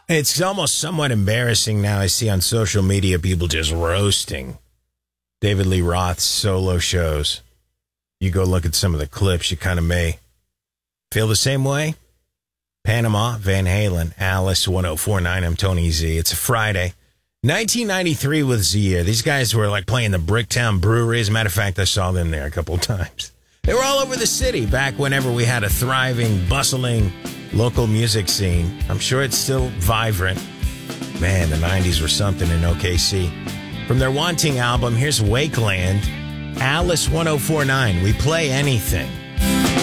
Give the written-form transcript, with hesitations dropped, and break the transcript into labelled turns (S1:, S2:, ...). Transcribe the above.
S1: It's almost somewhat embarrassing now. I see on social media people just roasting David Lee Roth's solo shows. You go look at some of the clips, you kind of may feel the same way. Panama, Van Halen, Alice, 1049. I'm Tony Z. It's a Friday. 1993 was the year. These guys were like playing the Bricktown Brewery. As a matter of fact, I saw them there a couple of times. They were all over the city back whenever we had a thriving, bustling local music scene. I'm sure it's still vibrant. Man, the 90s were something in OKC. From their Wanting album, here's Wakeland, Alice 1049. We play anything.